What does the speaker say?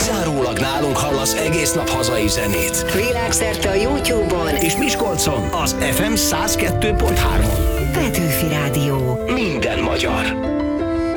Kizárólag nálunk hallasz egész nap hazai zenét. Világszerte a YouTube-on és Miskolcon az FM 102.3-on. Petőfi Rádió. Minden magyar.